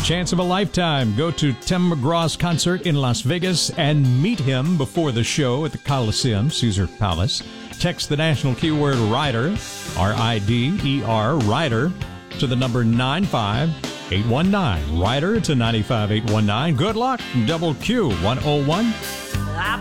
Chance of a lifetime. Go to Tim McGraw's concert in Las Vegas and meet him before the show at the Coliseum, Caesar Palace. Text the national keyword RIDER, R-I-D-E-R, RIDER, to the number 95819. RIDER to 95819. Good luck. Double Q 101.